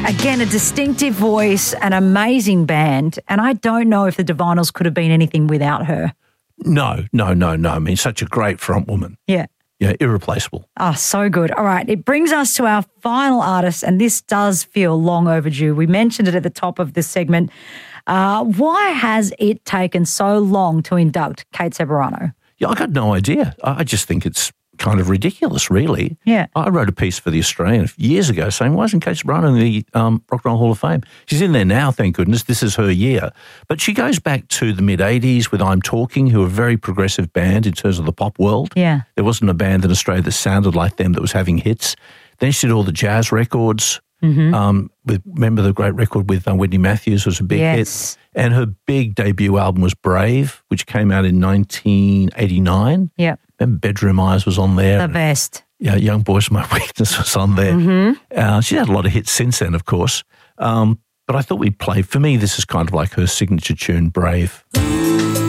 Again, a distinctive voice, an amazing band, and I don't know if the Divinyls could have been anything without her. No. I mean, such a great front woman. Yeah. Yeah, irreplaceable. Oh, so good. All right, it brings us to our final artist, and this does feel long overdue. We mentioned it at the top of this segment. Why has it taken so long to induct Kate Ceberano? Yeah, I got no idea. I just think it's kind of ridiculous, really. Yeah. I wrote a piece for The Australian years ago saying, why isn't Kate Ceberano in the Rock and Roll Hall of Fame? She's in there now, thank goodness. This is her year. But she goes back to the mid-'80s with I'm Talking, who are a very progressive band in terms of the pop world. Yeah. There wasn't a band in Australia that sounded like them that was having hits. Then she did all the jazz records. Remember the great record with Whitney Matthews was a big hit. And her big debut album was Brave, which came out in 1989. Yeah. Remember Bedroom Eyes was on there. The best. Yeah, Young Boys My Weakness was on there. She's had a lot of hits since then, of course. But I thought we'd play, for me, this is kind of like her signature tune, Brave.